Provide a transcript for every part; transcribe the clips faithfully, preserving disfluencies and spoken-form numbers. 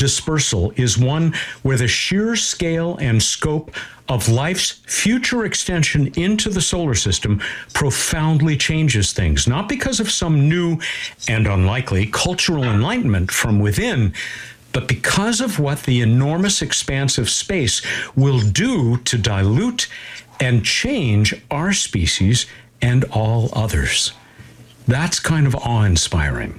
dispersal is one where the sheer scale and scope of life's future extension into the solar system profoundly changes things, not because of some new and unlikely cultural enlightenment from within, but because of what the enormous expanse of space will do to dilute and change our species and all others. That's kind of awe-inspiring.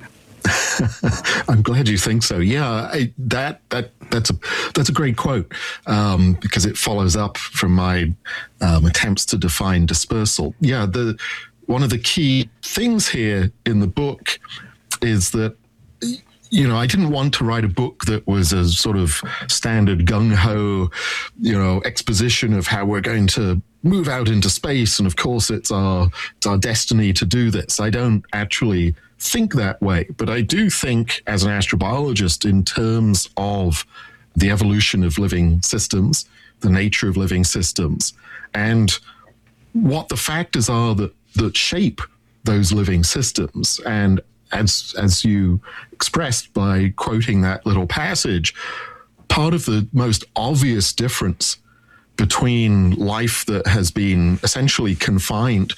I'm glad you think so. Yeah, I, that that that's a that's a great quote um, because it follows up from my um, attempts to define dispersal. Yeah, the one of the key things here in the book is that, you know, I didn't want to write a book that was a sort of standard gung-ho, you know, exposition of how we're going to move out into space, and of course it's our it's our destiny to do this. I don't actually think that way, but I do think as an astrobiologist in terms of the evolution of living systems, the nature of living systems, and what the factors are that, that shape those living systems. And as as you expressed by quoting that little passage, part of the most obvious difference between life that has been essentially confined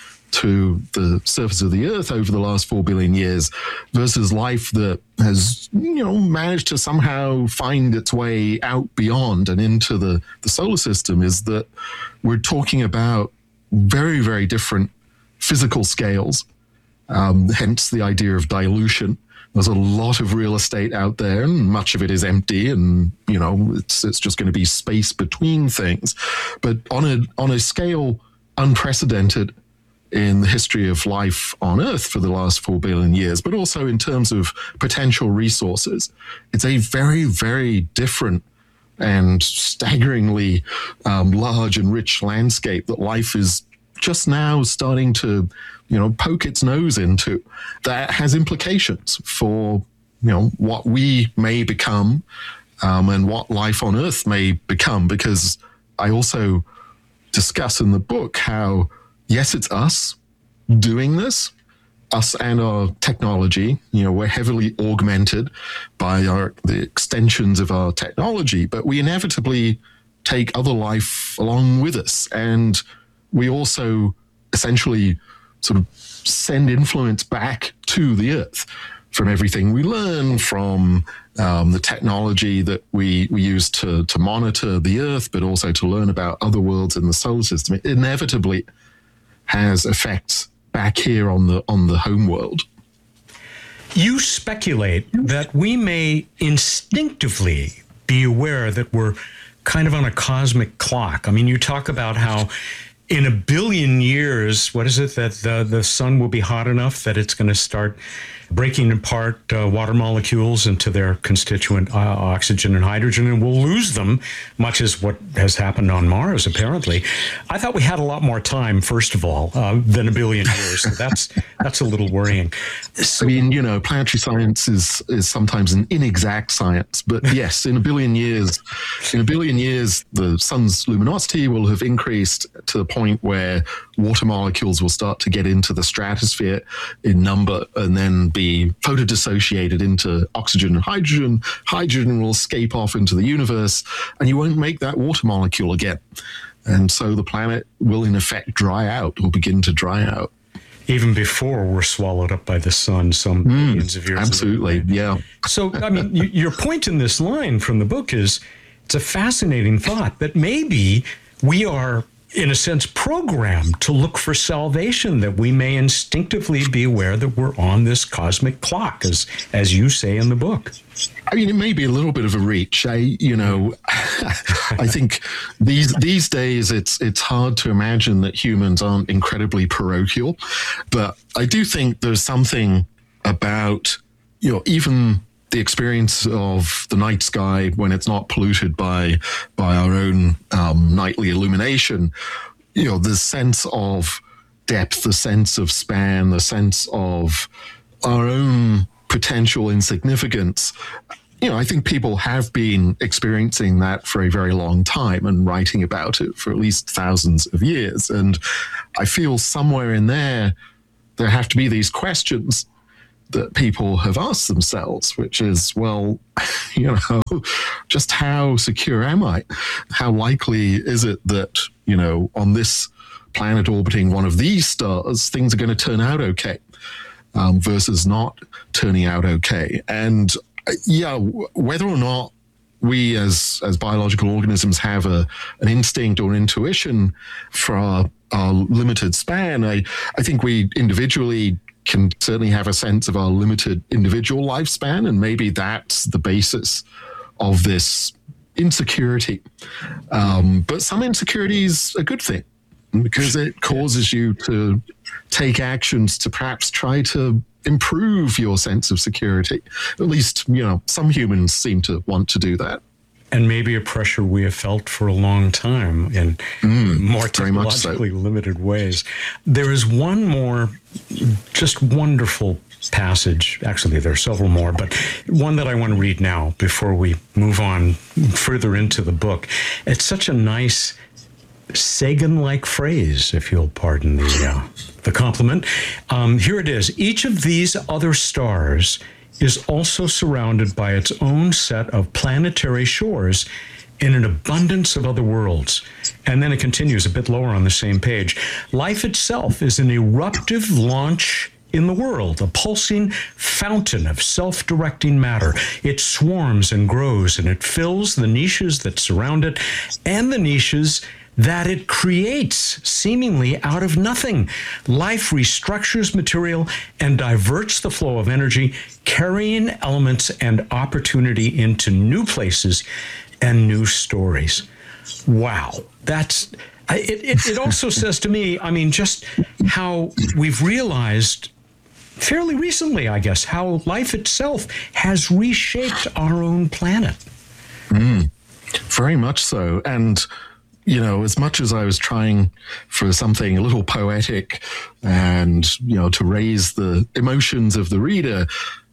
to the surface of the Earth over the last four billion years versus life that has, you know, managed to somehow find its way out beyond and into the, the solar system is that we're talking about very, very different physical scales, um, hence the idea of dilution. There's a lot of real estate out there, and much of it is empty, and you know it's it's just going to be space between things. But on a on a scale unprecedented in the history of life on Earth for the last four billion years, but also in terms of potential resources, it's a very, very different and staggeringly um, large and rich landscape that life is just now starting to, you know, poke its nose into, that has implications for, you know, what we may become um, and what life on Earth may become. Because I also discuss in the book how, yes, it's us doing this, us and our technology. You know, we're heavily augmented by our the extensions of our technology, but we inevitably take other life along with us. And we also essentially sort of send influence back to the Earth from everything we learn, from um, the technology that we, we use to, to monitor the Earth, but also to learn about other worlds in the solar system. It inevitably has effects back here on the on the home world. You speculate that we may instinctively be aware that we're kind of on a cosmic clock. I mean, you talk about how in a billion years, what is it, that the, the sun will be hot enough that it's going to start breaking apart uh, water molecules into their constituent uh, oxygen and hydrogen, and we'll lose them, much as what has happened on Mars, apparently. I thought we had a lot more time, first of all, uh, than a billion years. So that's that's a little worrying. So, I mean, you know, planetary science is is sometimes an inexact science, but yes, in a billion years, in a billion years, the sun's luminosity will have increased to the point where water molecules will start to get into the stratosphere in number and then be photodissociated into oxygen and hydrogen. Hydrogen will escape off into the universe, and you won't make that water molecule again. And so the planet will, in effect, dry out or begin to dry out. Even before we're swallowed up by the sun some mm, billions of years ago. Absolutely, yeah. So, I mean, you, your point in this line from the book is, it's a fascinating thought that maybe we are, in a sense, programmed to look for salvation, that we may instinctively be aware that we're on this cosmic clock, as as you say in the book. I mean, it may be a little bit of a reach. I, you know, I think these these days it's it's hard to imagine that humans aren't incredibly parochial, but I do think there's something about, you know, even the experience of the night sky when it's not polluted by by our own um, nightly illumination. You know, the sense of depth, the sense of span, the sense of our own potential insignificance. You know, I think people have been experiencing that for a very long time and writing about it for at least thousands of years. And I feel somewhere in there, there have to be these questions that people have asked themselves, which is, well, you know, just how secure am I? How likely is it that, you know, on this planet orbiting one of these stars, things are going to turn out okay, um, versus not turning out okay? And uh, yeah, w- whether or not we as as biological organisms have a an instinct or an intuition for our, our limited span, I, I think we individually can certainly have a sense of our limited individual lifespan, and maybe that's the basis of this insecurity. Um, but some insecurity is a good thing, because it causes you to take actions to perhaps try to improve your sense of security. At least, you know, some humans seem to want to do that. And maybe a pressure we have felt for a long time in mm, more technologically so. limited ways. There is one more just wonderful passage. Actually, there are several more, but one that I want to read now before we move on further into the book. It's such a nice Sagan-like phrase, if you'll pardon the, uh, the compliment. Um, here it is. Each of these other stars is also surrounded by its own set of planetary shores in an abundance of other worlds. And then it continues a bit lower on the same page. Life itself is an eruptive launch in the world, a pulsing fountain of self-directing matter. It swarms and grows, and it fills the niches that surround it and the niches that it creates seemingly out of nothing. Life restructures material and diverts the flow of energy, carrying elements and opportunity into new places and new stories. Wow. That's, it, it, it also says to me, I mean, just how we've realized fairly recently, I guess, how life itself has reshaped our own planet. Mm, very much so. And you know, as much as I was trying for something a little poetic and, you know, to raise the emotions of the reader,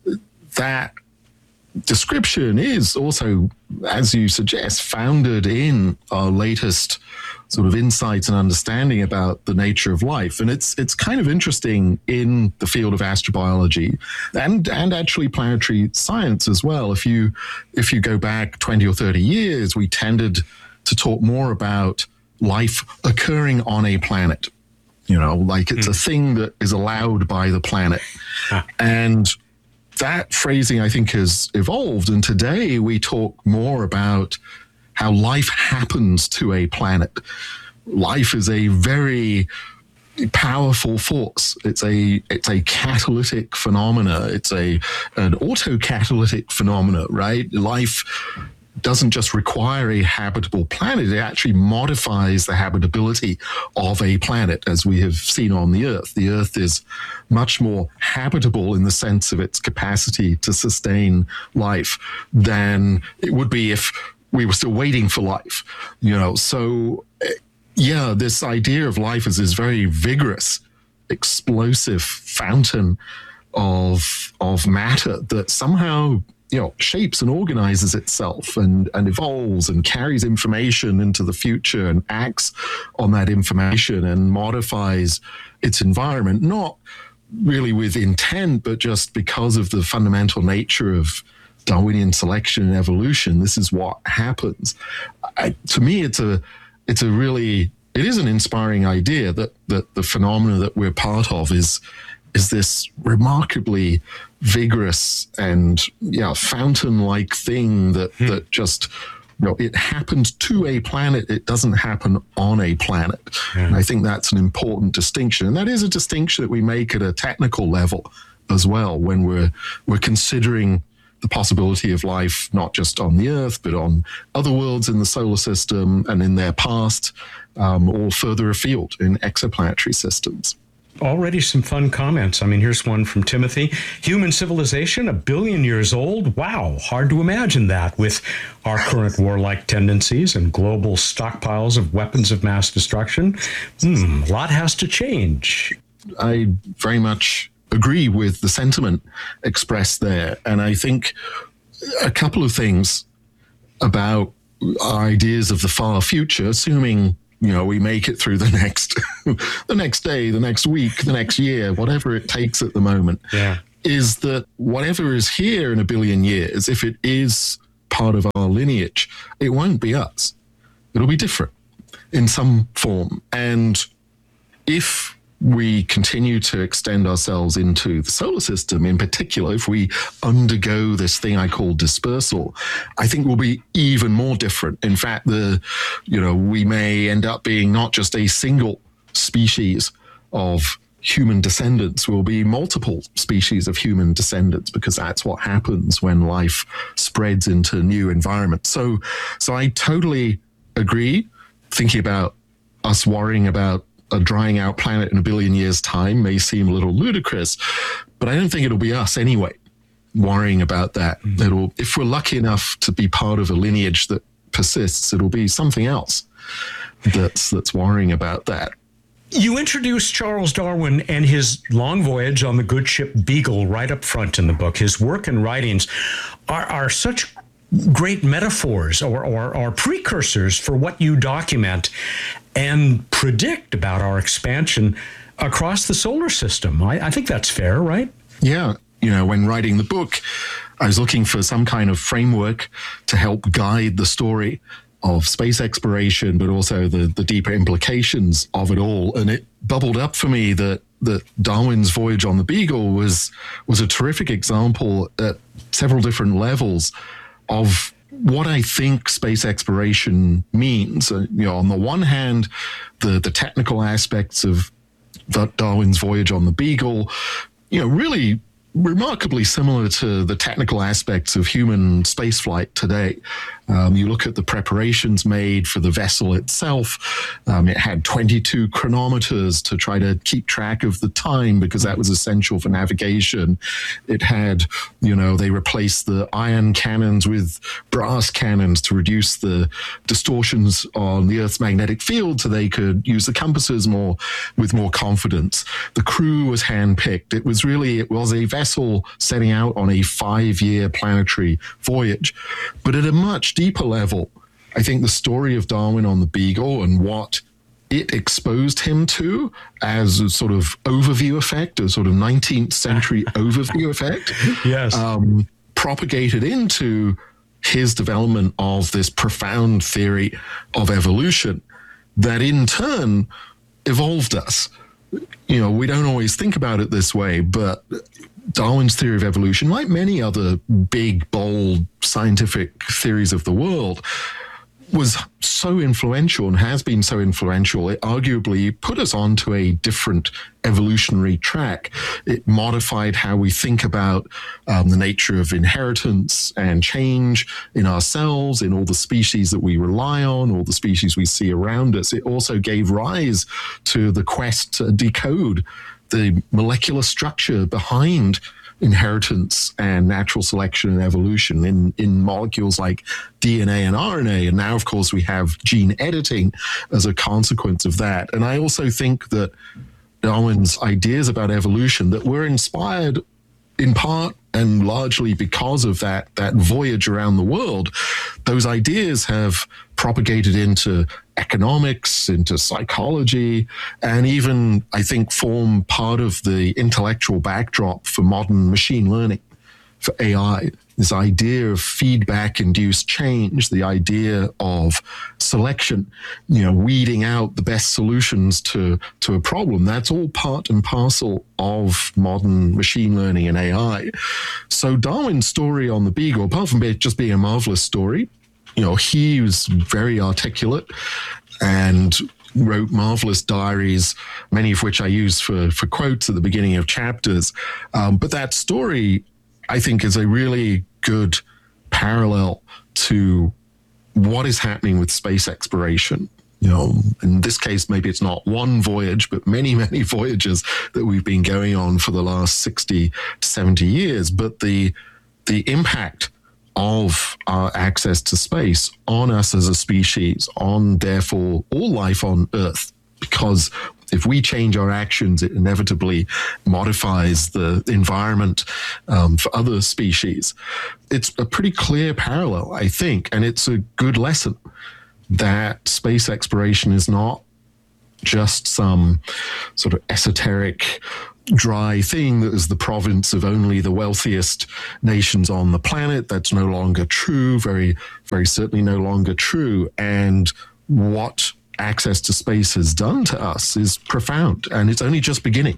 that description is also, as you suggest, founded in our latest sort of insights and understanding about the nature of life. And it's it's kind of interesting in the field of astrobiology and and actually planetary science as well. If you if you go back twenty or thirty years, we tended to talk more about life occurring on a planet, you know, like it's mm. a thing that is allowed by the planet. Ah. And that phrasing, I think, has evolved. And today we talk more about how life happens to a planet. Life is a very powerful force. It's a it's a catalytic phenomena. It's a an autocatalytic phenomena, right? Life doesn't just require a habitable planet, it actually modifies the habitability of a planet, as we have seen on the Earth. The Earth is much more habitable in the sense of its capacity to sustain life than it would be if we were still waiting for life. You know, so yeah, this idea of life as this very vigorous, explosive fountain of of matter that somehow, you know, shapes and organizes itself and, and evolves and carries information into the future and acts on that information and modifies its environment, not really with intent, but just because of the fundamental nature of Darwinian selection and evolution. This is what happens. I, to me, it's a it's a really, it is an inspiring idea that, that the phenomena that we're part of is is this remarkably vigorous and yeah fountain-like thing that hmm. that just, you know, it happens to a planet. It doesn't happen on a planet. Yeah. And I think that's an important distinction, and that is a distinction that we make at a technical level as well when we're we're considering the possibility of life not just on the Earth but on other worlds in the solar system and in their past, um, or further afield in exoplanetary systems. Already some fun comments. I mean, here's one from Timothy. Human civilization, a billion years old? Wow, hard to imagine that with our current warlike tendencies and global stockpiles of weapons of mass destruction. Hmm, a lot has to change. I very much agree with the sentiment expressed there. And I think a couple of things about our ideas of the far future, assuming, you know, we make it through the next the next day, the next week, the next year, whatever it takes at the moment. Yeah. is that whatever is here in a billion years, if it is part of our lineage, it won't be us. It'll be different in some form. And if we continue to extend ourselves into the solar system, in particular, if we undergo this thing I call dispersal, I think we'll be even more different. In fact, the, you know, we may end up being not just a single species of human descendants, will be multiple species of human descendants, because that's what happens when life spreads into new environments. So, so I totally agree. Thinking about us worrying about a drying out planet in a billion years' time may seem a little ludicrous, but I don't think it'll be us anyway worrying about that. Mm-hmm. It'll, if we're lucky enough to be part of a lineage that persists, it'll be something else that's that's worrying about that. You introduced Charles Darwin and his long voyage on the good ship Beagle right up front in the book. His work and writings are, are such great metaphors or, or, or precursors for what you document and predict about our expansion across the solar system. I, I think that's fair, right? Yeah. You know, when writing the book, I was looking for some kind of framework to help guide the story of space exploration, but also the, the deeper implications of it all. And it bubbled up for me that, that Darwin's voyage on the Beagle was, was a terrific example at several different levels of what I think space exploration means. Uh, you know, on the one hand, the, the technical aspects of Darwin's voyage on the Beagle, you know, really remarkably similar to the technical aspects of human spaceflight today. Um, you look at the preparations made for the vessel itself. Um, it had twenty-two chronometers to try to keep track of the time, because that was essential for navigation. It had, you know, they replaced the iron cannons with brass cannons to reduce the distortions on the Earth's magnetic field so they could use the compasses more with more confidence. The crew was handpicked. It was really, it was a vessel setting out on a five-year planetary voyage. But at a much deeper level, I think the story of Darwin on the Beagle and what it exposed him to as a sort of overview effect, a sort of nineteenth century overview effect, yes, um, propagated into his development of this profound theory of evolution that in turn evolved us. You know, we don't always think about it this way, but Darwin's theory of evolution, like many other big, bold scientific theories of the world, was so influential and has been so influential. It arguably put us onto a different evolutionary track. It modified how we think about um, the nature of inheritance and change in ourselves, in all the species that we rely on, all the species we see around us. It also gave rise to the quest to decode the molecular structure behind inheritance and natural selection and evolution in, in molecules like D N A and R N A. And now, of course, we have gene editing as a consequence of that. And I also think that Darwin's ideas about evolution that were inspired in part and largely because of that, that voyage around the world, those ideas have propagated into economics, into psychology, and even, I think, form part of the intellectual backdrop for modern machine learning, for A I. This idea of feedback-induced change, the idea of selection, you know, weeding out the best solutions to, to a problem, that's all part and parcel of modern machine learning and A I. So Darwin's story on the Beagle, apart from it just being a marvelous story, you know, he was very articulate and wrote marvelous diaries, many of which I use for, for quotes at the beginning of chapters. Um, but that story, I think, is a really good parallel to what is happening with space exploration. You know, in this case, maybe it's not one voyage, but many, many voyages that we've been going on for the last sixty to seventy years. But the the impact of our access to space on us as a species, on, therefore, all life on Earth, because if we change our actions, it inevitably modifies the environment um, for other species. It's a pretty clear parallel, I think, and it's a good lesson that space exploration is not just some sort of esoteric, dry thing that is the province of only the wealthiest nations on the planet. That's no longer true, very, very certainly no longer true. And what access to space has done to us is profound, and it's only just beginning.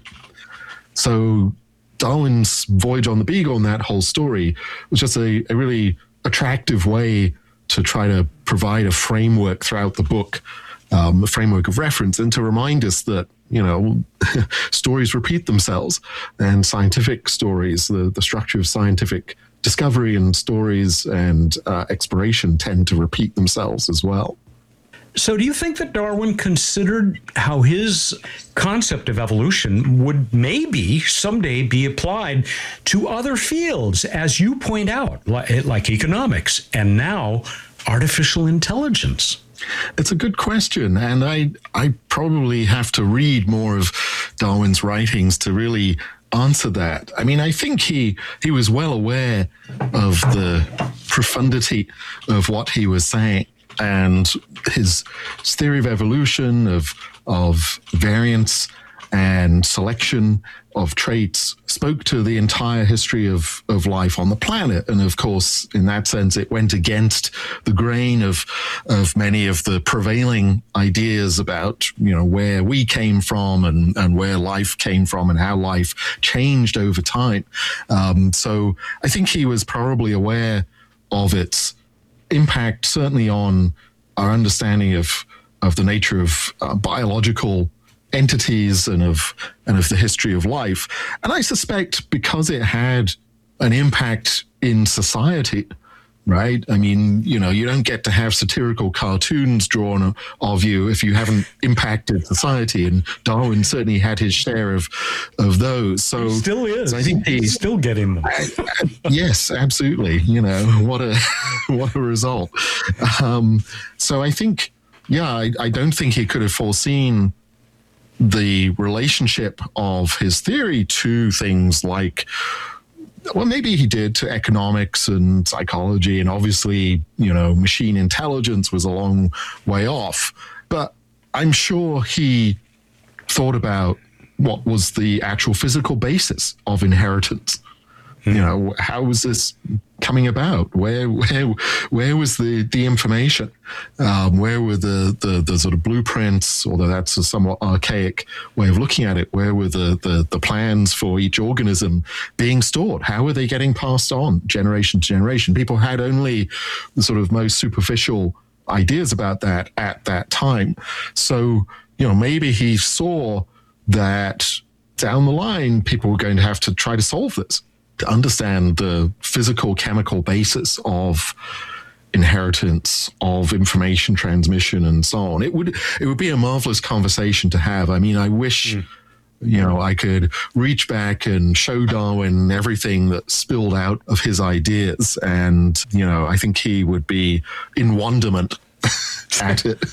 So Darwin's voyage on the Beagle and that whole story was just a, a really attractive way to try to provide a framework throughout the book, um, a framework of reference, and to remind us that, you know, stories repeat themselves, and scientific stories, the, the structure of scientific discovery and stories and uh, exploration tend to repeat themselves as well. So do you think that Darwin considered how his concept of evolution would maybe someday be applied to other fields, as you point out, like, like economics and now artificial intelligence? It's a good question, and I I probably have to read more of Darwin's writings to really answer that. I mean, I think he he was well aware of the profundity of what he was saying, and his theory of evolution, of of variance and selection of traits spoke to the entire history of, of life on the planet. And of course, in that sense, it went against the grain of of many of the prevailing ideas about, you know, where we came from and, and where life came from and how life changed over time. Um, so I think he was probably aware of its impact, certainly on our understanding of of the nature of uh, biological entities and of and of the history of life. And I suspect because it had an impact in society, right? I mean, you know, you don't get to have satirical cartoons drawn of you if you haven't impacted society. And Darwin certainly had his share of of those. So he still is. So I think he, He's still getting them. Yes, absolutely. You know, what a what a result. Um, so I think, yeah, I, I don't think he could have foreseen the relationship of his theory to things like, well, maybe he did, to economics and psychology, and obviously, you know, machine intelligence was a long way off. But I'm sure he thought about what was the actual physical basis of inheritance. You know, how was this coming about? Where, where, where was the the information? Um, where were the, the the sort of blueprints? Although that's a somewhat archaic way of looking at it. Where were the the the plans for each organism being stored? How were they getting passed on generation to generation? People had only the sort of most superficial ideas about that at that time. So, you know, maybe he saw that down the line, people were going to have to try to solve this, to understand the physical, chemical basis of inheritance, of information transmission, and so on. It would it would be a marvelous conversation to have. I mean, I wish, mm. you know, I could reach back and show Darwin everything that spilled out of his ideas, and, you know, I think he would be in wonderment at it.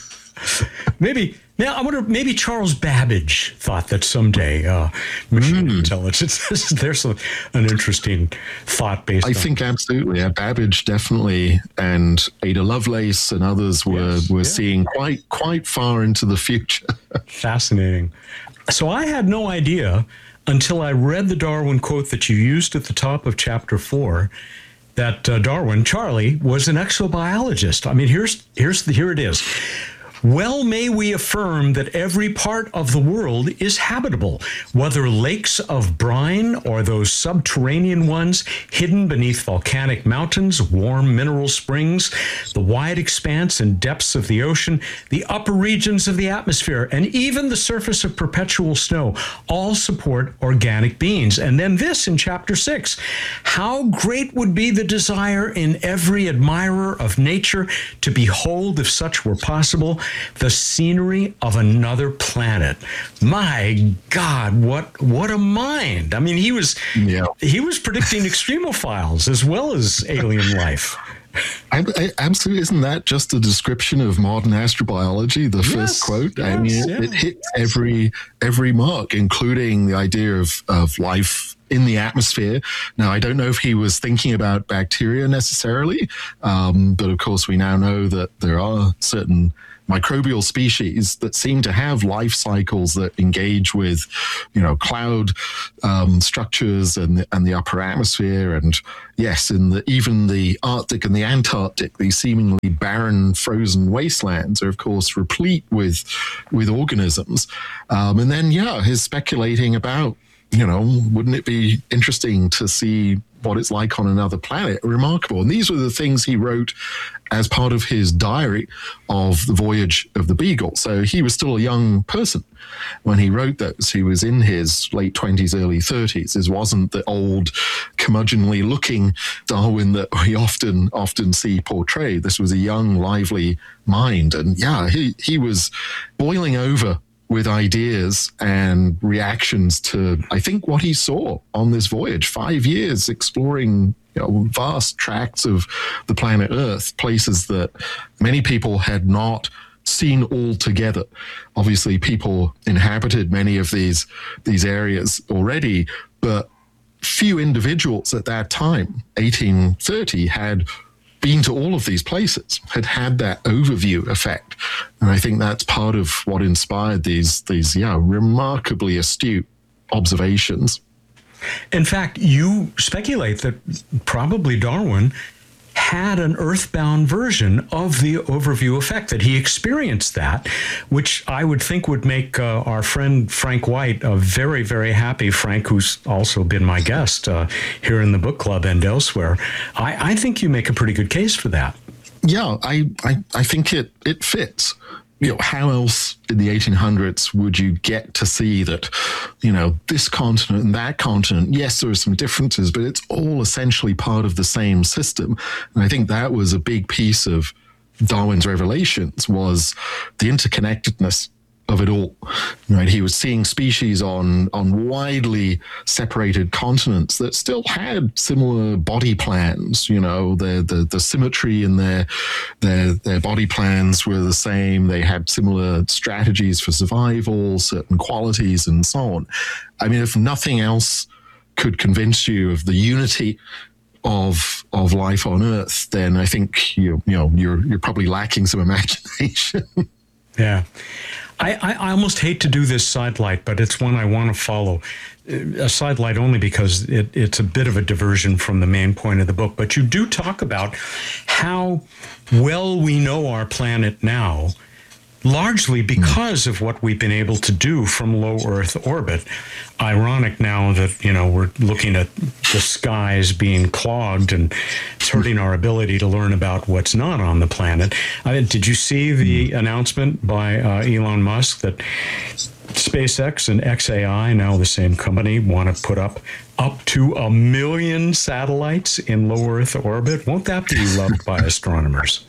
Maybe. Now, I wonder, maybe Charles Babbage thought that someday uh, machine mm. intelligence, there's a, an interesting thought based I on... I think absolutely. Yeah, Babbage definitely, and Ada Lovelace and others were, yes, were yeah. seeing quite, quite far into the future. Fascinating. So I had no idea until I read the Darwin quote that you used at the top of chapter four, that uh, Darwin, Charlie, was an exobiologist. I mean, here's, here's the, here it is. Well, may we affirm that every part of the world is habitable, whether lakes of brine or those subterranean ones hidden beneath volcanic mountains, warm mineral springs, the wide expanse and depths of the ocean, the upper regions of the atmosphere, and even the surface of perpetual snow, all support organic beings. And then this in chapter six, how great would be the desire in every admirer of nature to behold, if such were possible, the scenery of another planet. My God, what what a mind! I mean, he was yeah. he was predicting extremophiles as well as alien life. I, I, absolutely, isn't that just a description of modern astrobiology? The yes, first quote. Yes, I mean, it, yeah. it hits every every mark, including the idea of of life in the atmosphere. Now, I don't know if he was thinking about bacteria necessarily, um, but of course we now know that there are certain microbial species that seem to have life cycles that engage with, you know, cloud um, structures and the, and the upper atmosphere. And yes, in the even the Arctic and the Antarctic, these seemingly barren, frozen wastelands are, of course, replete with with organisms. Um, and then, yeah, he's speculating about, you know, wouldn't it be interesting to see what it's like on another planet? Remarkable. And these were the things he wrote as part of his diary of the voyage of the Beagle. So he was still a young person when he wrote those. He was in his late twenties, early thirties. This wasn't the old curmudgeonly looking Darwin that we often, often see portrayed. This was a young, lively mind. And yeah, he, he was boiling over with ideas and reactions to, I think, what he saw on this voyage. Five years exploring, you know, vast tracts of the planet Earth, places that many people had not seen altogether. Obviously, people inhabited many of these these areas already, but few individuals at that time, eighteen thirty, had been to all of these places, had had that overview effect. And I think that's part of what inspired these, these yeah, remarkably astute observations. In fact, you speculate that probably Darwin had an earthbound version of the overview effect, that he experienced that, which I would think would make uh, our friend Frank White a very, very happy. Frank, who's also been my guest uh, here in the book club and elsewhere. I, I think you make a pretty good case for that. Yeah, I, I, I think it, it fits. You know, how else in the eighteen hundreds would you get to see that, you know, this continent and that continent, yes, there are some differences, but it's all essentially part of the same system. And I think that was a big piece of Darwin's revelations, was the interconnectedness of it all, right? He was seeing species on on widely separated continents that still had similar body plans. You know, the the, the symmetry in their their their body plans were the same. They had similar strategies for survival, certain qualities, and so on. I mean, if nothing else could convince you of the unity of of life on Earth, then I think you you know you're you're probably lacking some imagination. Yeah. I, I almost hate to do this sidelight, but it's one I want to follow. A sidelight only because it, it's a bit of a diversion from the main point of the book. But you do talk about how well we know our planet now, largely because of what we've been able to do from low Earth orbit. Ironic now that, you know, we're looking at the skies being clogged and it's hurting our ability to learn about what's not on the planet. I mean, did you see the announcement by uh, Elon Musk that SpaceX and X A I, now the same company, want to put up up to a million satellites in low Earth orbit? Won't that be loved by astronomers?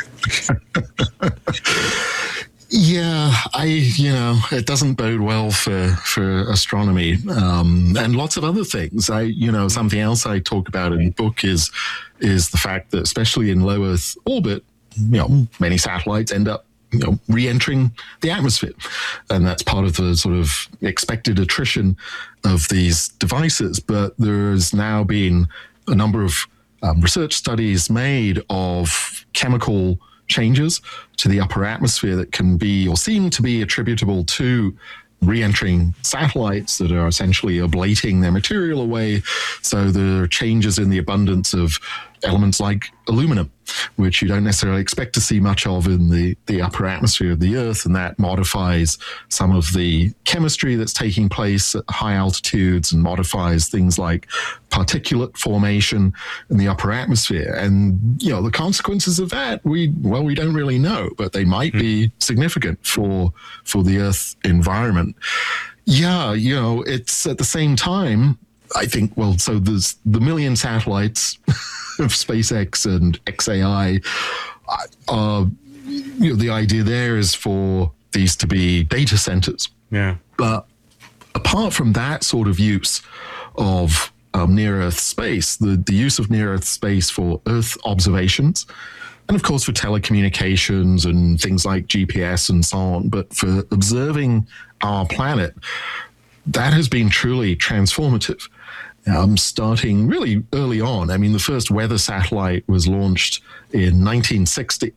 Yeah, I, you know, it doesn't bode well for, for astronomy, um, and lots of other things. I, you know, something else I talk about in the book is, is the fact that especially in low Earth orbit, you know, many satellites end up, you know, re-entering the atmosphere. And that's part of the sort of expected attrition of these devices. But there's now been a number of um, research studies made of chemical changes to the upper atmosphere that can be or seem to be attributable to re-entering satellites that are essentially ablating their material away. So there are changes in the abundance of elements like aluminum, which you don't necessarily expect to see much of in the, the upper atmosphere of the Earth, and that modifies some of the chemistry that's taking place at high altitudes and modifies things like particulate formation in the upper atmosphere. And, you know, the consequences of that, we, well, we don't really know, but they might be significant for, for the Earth environment. Yeah, you know, it's at the same time, I think, well, so there's the million satellites of SpaceX and X A I. Uh, you know, the idea there is for these to be data centers. Yeah. But apart from that sort of use of um, near-Earth space, the, the use of near-Earth space for Earth observations, and of course for telecommunications and things like G P S and so on, but for observing our planet, that has been truly transformative. um, starting really early on. I mean, the first weather satellite was launched in nineteen sixty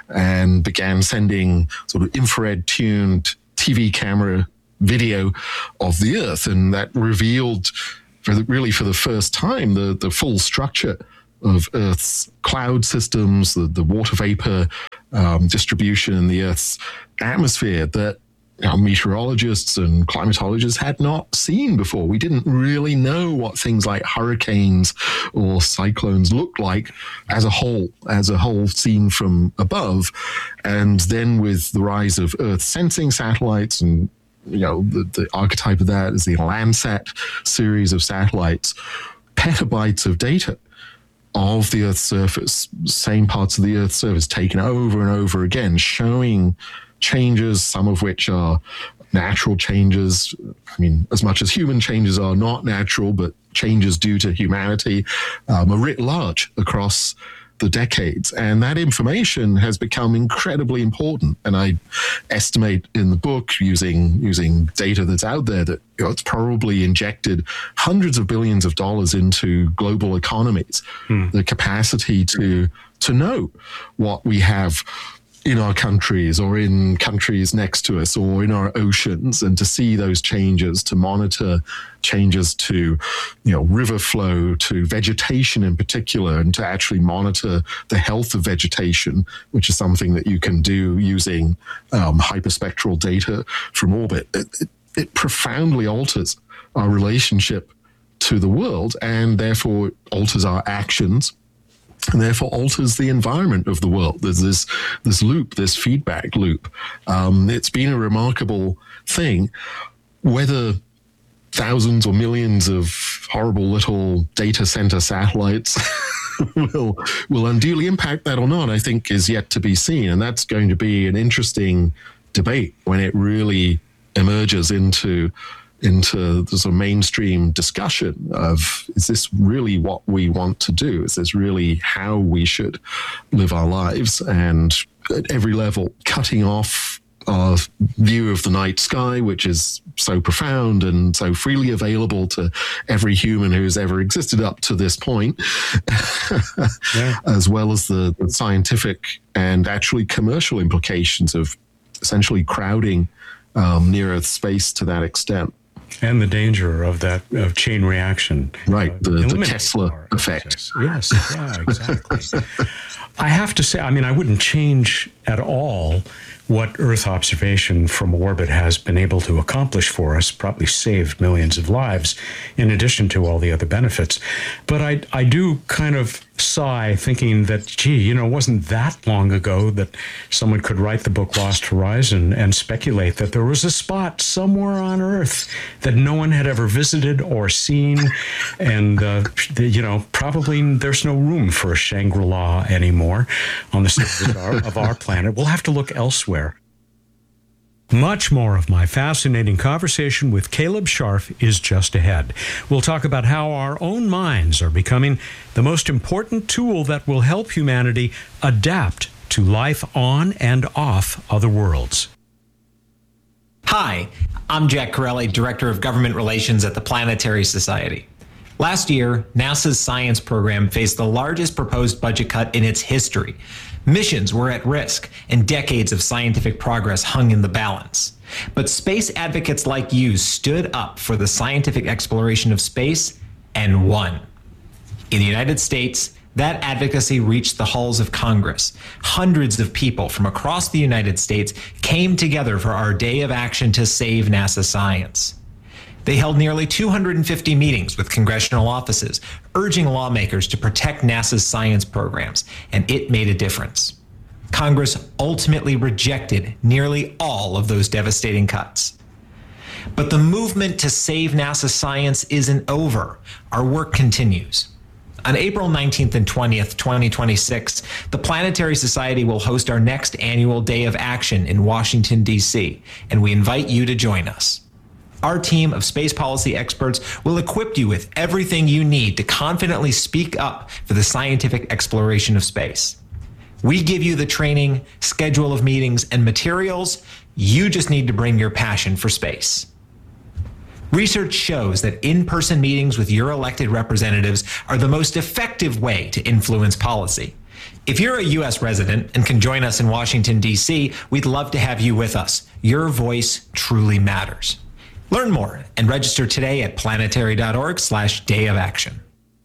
and began sending sort of infrared-tuned T V camera video of the Earth, and that revealed, for the, really for the first time, the, the full structure of Earth's cloud systems, the, the water vapor um, distribution in the Earth's atmosphere that you know, meteorologists and climatologists had not seen before. We didn't really know what things like hurricanes or cyclones looked like as a whole, as a whole seen from above. And then with the rise of Earth sensing satellites, and you know the, the archetype of that is the Landsat series of satellites, petabytes of data of the Earth's surface, same parts of the Earth's surface taken over and over again, showing changes, some of which are natural changes. I mean, as much as human changes are not natural, but changes due to humanity um, are writ large across the decades. And that information has become incredibly important. And I estimate in the book, using using data that's out there, that you know, it's probably injected hundreds of billions of dollars into global economies. Hmm. The capacity to to know what we have in our countries or in countries next to us or in our oceans, and to see those changes, to monitor changes to, you know, river flow, to vegetation in particular, and to actually monitor the health of vegetation, which is something that you can do using um, hyperspectral data from orbit. It, it, it profoundly alters our relationship to the world, and therefore alters our actions, and therefore alters the environment of the world. There's this this loop, this feedback loop. Um, it's been a remarkable thing. Whether thousands or millions of horrible little data center satellites will will unduly impact that or not, I think, is yet to be seen. And that's going to be an interesting debate when it really emerges into into the sort of mainstream discussion of, is this really what we want to do? Is this really how we should live our lives? And at every level, cutting off our view of the night sky, which is so profound and so freely available to every human who's ever existed up to this point, yeah. as well as the, the scientific and actually commercial implications of essentially crowding um, near-Earth space to that extent. And the danger of that of chain reaction. Right, uh, the, the Kessler effect. Yes, yeah, exactly. I have to say, I mean, I wouldn't change at all what Earth observation from orbit has been able to accomplish for us, probably saved millions of lives, in addition to all the other benefits. But I, I do kind of sigh thinking that, gee, you know, it wasn't that long ago that someone could write the book Lost Horizon and speculate that there was a spot somewhere on Earth that no one had ever visited or seen. And, uh, you know, probably there's no room for a Shangri-La anymore on the surface of our, of our planet. We'll have to look elsewhere. Much more of my fascinating conversation with Caleb Scharf is just ahead. We'll talk about how our own minds are becoming the most important tool that will help humanity adapt to life on and off other worlds. Hi, I'm Jack Corelli, Director of Government Relations at the Planetary Society. Last year, NASA's science program faced the largest proposed budget cut in its history. Missions were at risk, and decades of scientific progress hung in the balance. But space advocates like you stood up for the scientific exploration of space and won. In the United States, that advocacy reached the halls of Congress. Hundreds of people from across the United States came together for our day of action to save NASA science. They held nearly two hundred fifty meetings with congressional offices, urging lawmakers to protect NASA's science programs, and it made a difference. Congress ultimately rejected nearly all of those devastating cuts. But the movement to save NASA science isn't over. Our work continues. On April nineteenth and twentieth, twenty twenty-six, the Planetary Society will host our next annual Day of Action in Washington, D C, and we invite you to join us. Our team of space policy experts will equip you with everything you need to confidently speak up for the scientific exploration of space. We give you the training, schedule of meetings, and materials. You just need to bring your passion for space. Research shows that in-person meetings with your elected representatives are the most effective way to influence policy. If you're a U S resident and can join us in Washington, D C, we'd love to have you with us. Your voice truly matters. Learn more and register today at planetary.org slash day of action.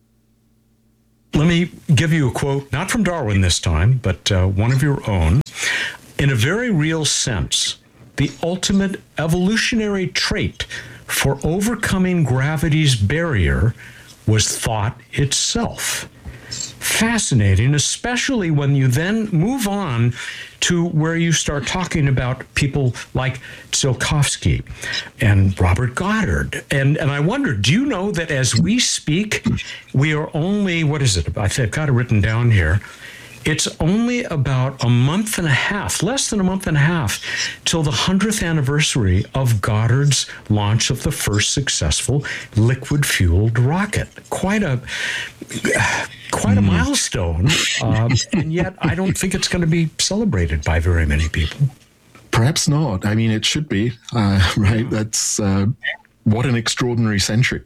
Let me give you a quote, not from Darwin this time, but uh, one of your own. In a very real sense, the ultimate evolutionary trait for overcoming gravity's barrier was thought itself. Fascinating, especially when you then move on to where you start talking about people like Tsiolkovsky and Robert Goddard. And and I wonder, do you know that as we speak, we are only, what is it? I've got it written down here. It's only about a month and a half, less than a month and a half, till the hundredth anniversary of Goddard's launch of the first successful liquid-fueled rocket. Quite a quite a mm. milestone, uh, and yet I don't think it's going to be celebrated by very many people. Perhaps not. I mean, it should be, uh, right? That's uh, what an extraordinary century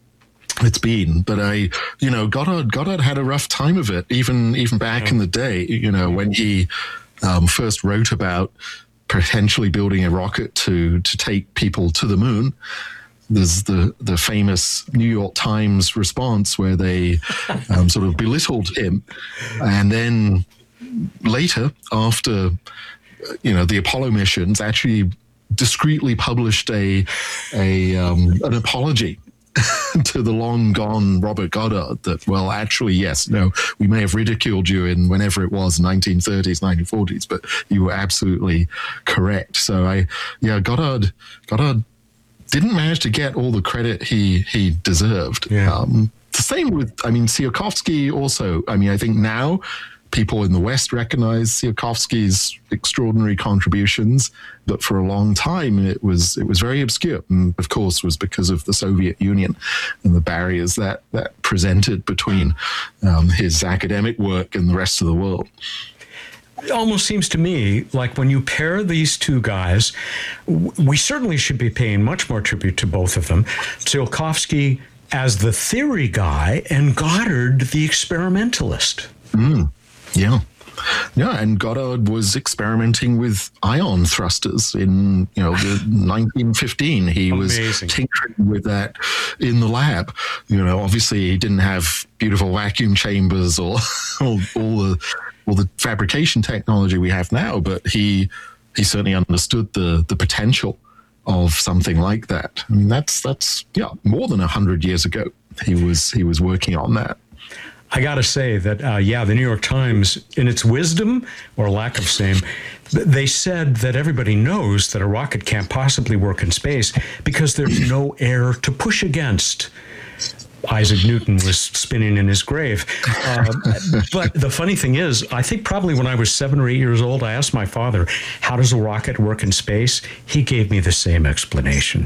it's been. But I, you know, Goddard, Goddard had a rough time of it, even even back yeah. in the day, you know, when he um, first wrote about potentially building a rocket to to take people to the moon. There's the, the famous New York Times response where they um, sort of belittled him. And then later, after, you know, the Apollo missions, actually discreetly published a, a um, an apology to the long gone Robert Goddard that, well, actually, yes, no, we may have ridiculed you in whenever it was, nineteen thirties, nineteen forties, but you were absolutely correct. So I, yeah, Goddard, Goddard didn't manage to get all the credit he, he deserved. Yeah. Um, the same with, I mean, Tsiolkovsky also, I mean, I think now people in the West recognize Tsiolkovsky's extraordinary contributions, but for a long time it was it was very obscure, and of course was because of the Soviet Union and the barriers that that presented between um, his academic work and the rest of the world. It almost seems to me like when you pair these two guys, we certainly should be paying much more tribute to both of them. Tsiolkovsky as the theory guy and Goddard the experimentalist. Mm. Yeah. Yeah, and Goddard was experimenting with ion thrusters in, you know, the nineteen fifteen. He Amazing. was tinkering with that in the lab. You know, obviously he didn't have beautiful vacuum chambers or all, all the all the fabrication technology we have now, but he he certainly understood the the potential of something like that. I mean, that's that's yeah, more than a hundred years ago. He was he was working on that. I got to say that, uh, yeah, the New York Times, in its wisdom or lack of same, they said that everybody knows that a rocket can't possibly work in space because there's no air to push against. Isaac Newton was spinning in his grave. Uh, but the funny thing is, I think probably when I was seven or eight years old, I asked my father, how does a rocket work in space? He gave me the same explanation.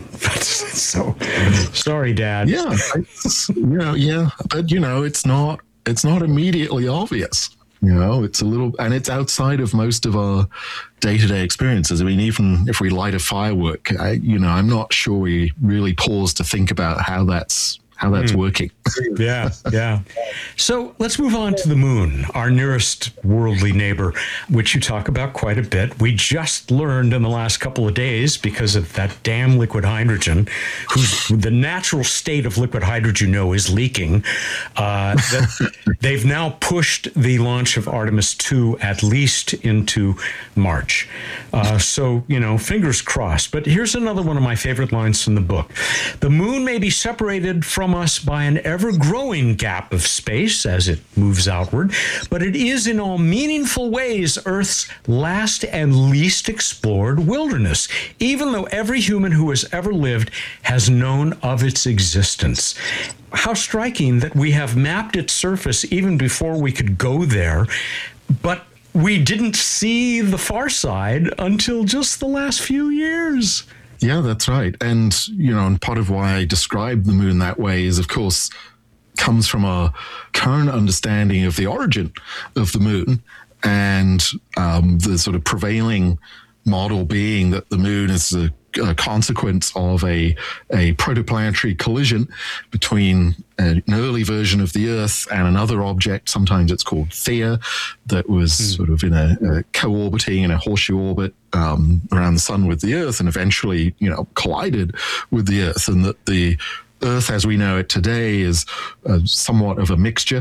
So, sorry, Dad. Yeah, you know, yeah, but, you know, it's not, it's not immediately obvious. You know, it's a little, and it's outside of most of our day-to-day experiences. I mean, even if we light a firework, I, you know, I'm not sure we really pause to think about how that's how that's mm. working. Yeah, yeah. So let's move on to the moon, our nearest worldly neighbor, which you talk about quite a bit. We just learned in the last couple of days, because of that damn liquid hydrogen, whose the natural state of liquid hydrogen, you know, is leaking, uh, that they've now pushed the launch of Artemis two at least into March. Uh, so, you know, fingers crossed. But here's another one of my favorite lines from the book. The moon may be separated from us by an ever-growing gap of space as it moves outward, but it is in all meaningful ways Earth's last and least explored wilderness, even though every human who has ever lived has known of its existence. How striking that we have mapped its surface even before we could go there, but we didn't see the far side until just the last few years. Yeah, that's right. And, you know, and part of why I describe the moon that way is, of course, comes from a current understanding of the origin of the moon, and um, the sort of prevailing model being that the moon is a a consequence of a, a protoplanetary collision between an early version of the Earth and another object. Sometimes it's called Theia, that was mm. sort of in a, a co-orbiting in a horseshoe orbit um, around the sun with the Earth, and eventually, you know, collided with the Earth, and that the Earth as we know it today is uh, somewhat of a mixture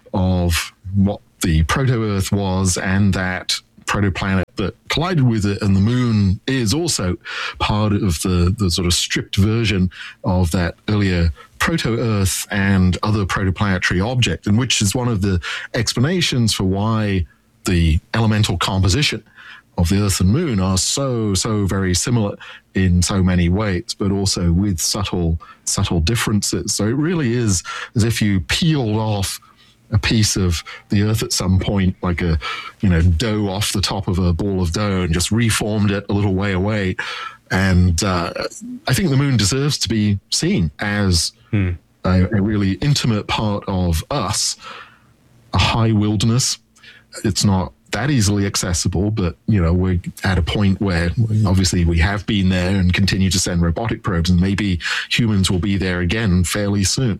of what the proto-Earth was and that protoplanet that collided with it, and the moon is also part of the, the sort of stripped version of that earlier proto-Earth and other protoplanetary object, and which is one of the explanations for why the elemental composition of the Earth and Moon are so, so very similar in so many ways, but also with subtle, subtle differences. So it really is as if you peeled off a piece of the Earth at some point, like a, you know, dough off the top of a ball of dough, and just reformed it a little way away. And uh, I think the Moon deserves to be seen as hmm. a, a really intimate part of us, a high wilderness. It's not that easily accessible, but, you know, we're at a point where obviously we have been there and continue to send robotic probes, and maybe humans will be there again fairly soon.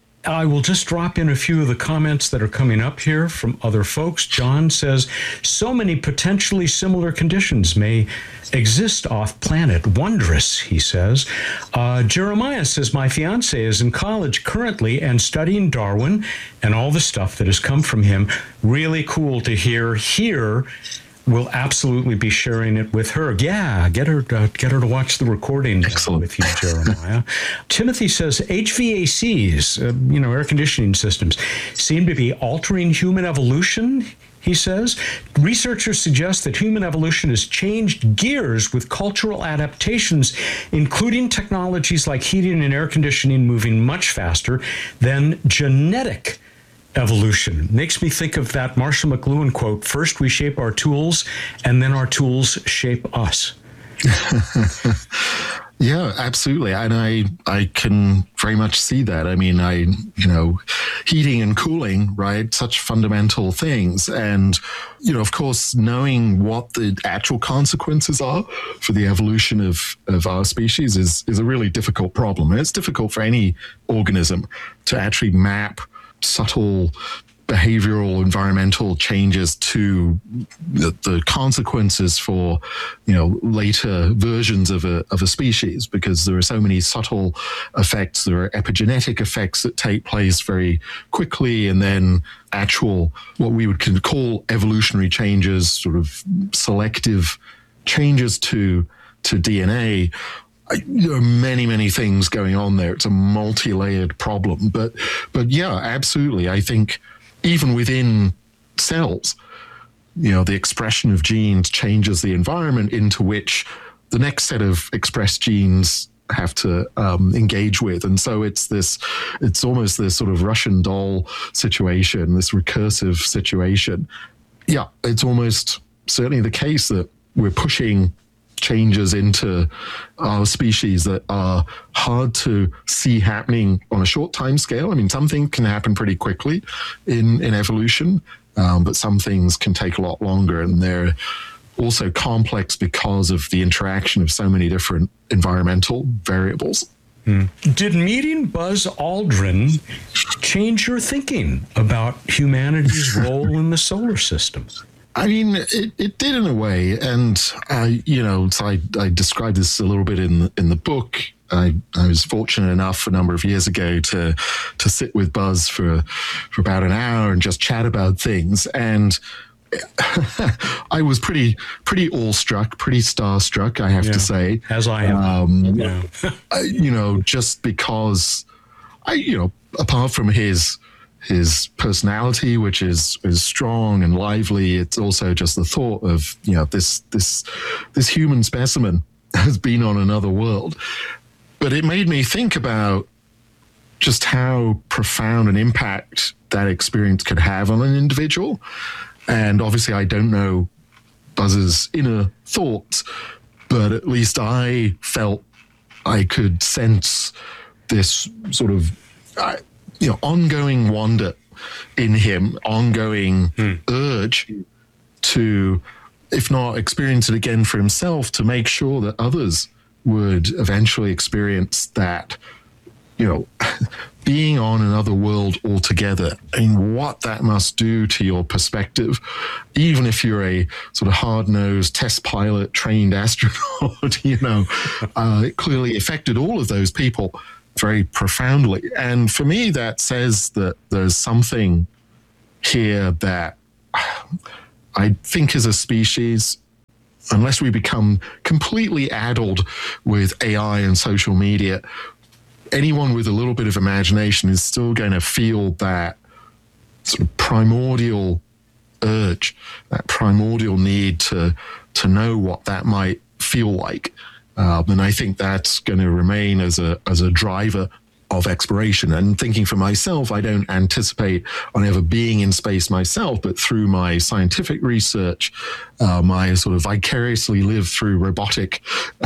I will just drop in a few of the comments that are coming up here from other folks. John says, so many potentially similar conditions may exist off planet. Wondrous, he says. Uh, Jeremiah says, my fiance is in college currently and studying Darwin and all the stuff that has come from him. Really cool to hear here. We'll absolutely be sharing it with her. Yeah, get her to, get her to watch the recording Excellent. with you, Jeremiah. Timothy says H V A Cs, uh, you know, air conditioning systems, seem to be altering human evolution. He says researchers suggest that human evolution has changed gears with cultural adaptations, including technologies like heating and air conditioning moving much faster than genetic evolution. Makes me think of that Marshall McLuhan quote, first we shape our tools and then our tools shape us. Yeah, absolutely. And I, I can very much see that. I mean, I, you know, heating and cooling, right? Such fundamental things. And, you know, of course, knowing what the actual consequences are for the evolution of, of our species is, is a really difficult problem. And it's difficult for any organism to actually map subtle behavioral, environmental changes to the, the consequences for, you know, later versions of a of a species, because there are so many subtle effects. There are epigenetic effects that take place very quickly, and then actual, what we would call evolutionary changes, sort of selective changes to to D N A. I, there are many, many things going on there. It's a multi-layered problem. But, but yeah, absolutely. I think even within cells, you know, the expression of genes changes the environment into which the next set of expressed genes have to um, engage with. And so it's this, it's almost this sort of Russian doll situation, this recursive situation. Yeah, it's almost certainly the case that we're pushing changes into our species that are hard to see happening on a short time scale. I mean, some things can happen pretty quickly in, in evolution, um, but some things can take a lot longer, and they're also complex because of the interaction of so many different environmental variables. Hmm. Did meeting Buzz Aldrin change your thinking about humanity's role in the solar system? I mean, it, it did in a way, and I, you know, so I, I described this a little bit in the, in the book. I, I was fortunate enough a number of years ago to to sit with Buzz for for about an hour and just chat about things, and I was pretty pretty awestruck, pretty starstruck, I have yeah, to say, as I am. Um, yeah. You know, just because I, you know, apart from his. his personality, which is, is strong and lively. It's also just the thought of, you know, this, this, this human specimen has been on another world. But it made me think about just how profound an impact that experience could have on an individual. And obviously I don't know Buzz's inner thoughts, but at least I felt I could sense this sort of, uh, you know, ongoing wonder in him, ongoing hmm. urge to, if not experience it again for himself, to make sure that others would eventually experience that, you know, being on another world altogether, and what that must do to your perspective, even if you're a sort of hard-nosed test pilot trained astronaut, you know, uh, it clearly affected all of those people very profoundly. And for me, that says that there's something here that I think as a species, unless we become completely addled with A I and social media, anyone with a little bit of imagination is still going to feel that sort of primordial urge, that primordial need to to know what that might feel like. Um, and I think that's going to remain as a as a driver of exploration. And thinking for myself, I don't anticipate on ever being in space myself, but through my scientific research, um, I sort of vicariously live through robotic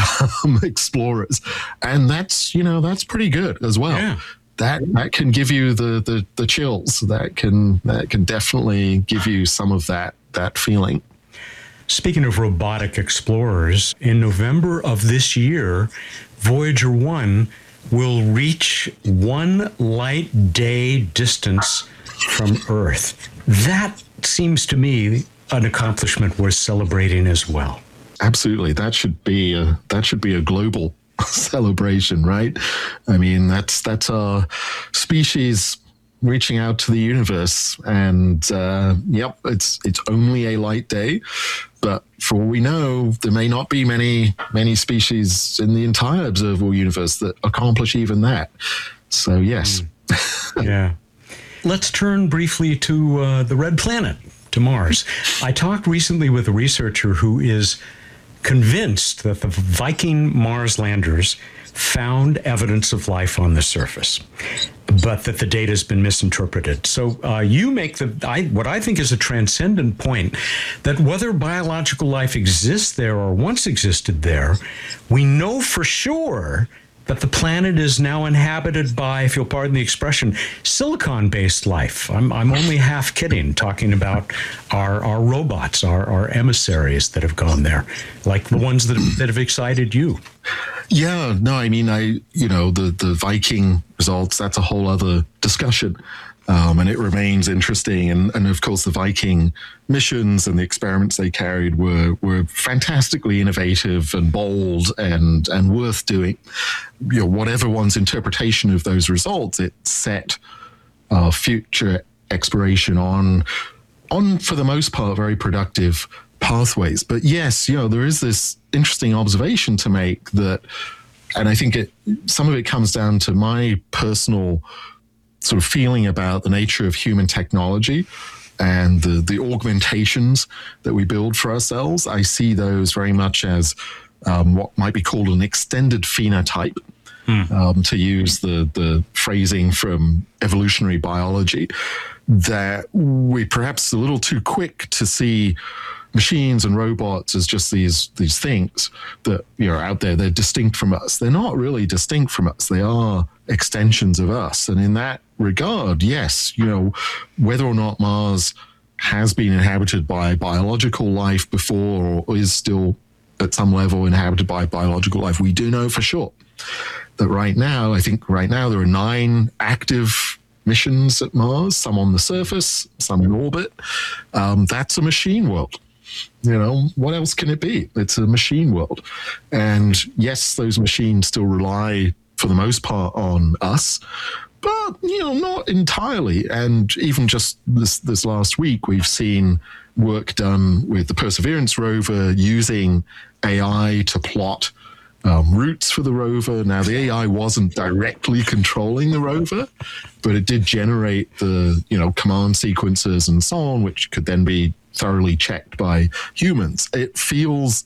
um, explorers. And that's, you know, that's pretty good as well. Yeah. That, that can give you the, the, the chills. That can, that can definitely give you some of that, that feeling. Speaking of robotic explorers, in November of this year, Voyager one will reach one light day distance from Earth. That seems to me an accomplishment worth celebrating as well. Absolutely. That should be a, that should be a global celebration, right? I mean, that's, that's our species reaching out to the universe. And uh, yep, it's it's only a light day. But for all we know, there may not be many, many species in the entire observable universe that accomplish even that. So, yes. Mm. Yeah. Let's turn briefly to uh, the red planet, to Mars. I talked recently with a researcher who is convinced that the Viking Mars landers found evidence of life on the surface, but that the data has been misinterpreted. So uh, you make the I, what I think is a transcendent point, that whether biological life exists there or once existed there, we know for sure that the planet is now inhabited by, if you'll pardon the expression, silicon-based life. I'm, I'm only half kidding, talking about our, our robots, our, our emissaries that have gone there, like the ones that have, that have excited you. Yeah, no, I mean, I, you know, the, the Viking results, that's a whole other discussion. Um, and it remains interesting. And, and of course, the Viking missions and the experiments they carried were were fantastically innovative and bold and, and worth doing. You know, whatever one's interpretation of those results, it set uh, future exploration on, on, for the most part, very productive pathways. But yes, you know, there is this interesting observation to make that, and I think it some of it comes down to my personal sort of feeling about the nature of human technology and the, the augmentations that we build for ourselves. I see those very much as um, what might be called an extended phenotype, hmm. um, to use the, the phrasing from evolutionary biology, that we're perhaps a little too quick to see machines and robots as just these these things that, you know, are out there. They're distinct from us. They're not really distinct from us. They are extensions of us. And in that regard, yes, you know, whether or not Mars has been inhabited by biological life before or is still at some level inhabited by biological life, we do know for sure that right now, I think right now there are nine active missions at Mars, some on the surface, some in orbit. Um, that's a machine world. You know, what else can it be? It's a machine world. And yes, those machines still rely for the most part on us, but, you know, not entirely. And even just this, this last week, we've seen work done with the Perseverance rover using A I to plot um, routes for the rover. Now, the A I wasn't directly controlling the rover, but it did generate the, you know, command sequences and so on, which could then be thoroughly checked by humans. It feels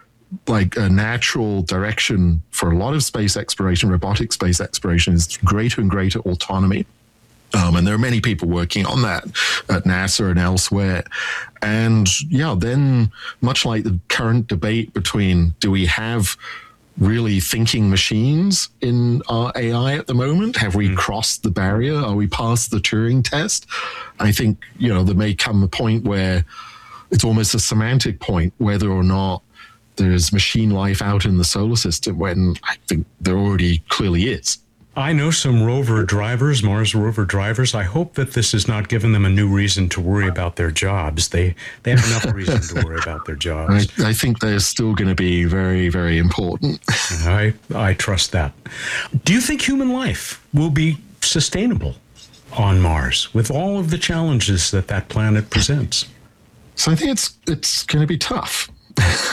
like a natural direction for a lot of space exploration, robotic space exploration, is greater and greater autonomy. Um, and there are many people working on that at NASA and elsewhere. And yeah, then much like the current debate between, do we have really thinking machines in our A I at the moment? Have we mm. crossed the barrier? Are we past the Turing test? I think, you know, there may come a point where it's almost a semantic point, whether or not there's machine life out in the solar system when I think there already clearly is. I know some rover drivers, Mars rover drivers. I hope that this has not given them a new reason to worry about their jobs. They they have enough reason to worry about their jobs. I, I think they're still going to be very, very important. I I trust that. Do you think human life will be sustainable on Mars with all of the challenges that that planet presents? So I think it's it's going to be tough.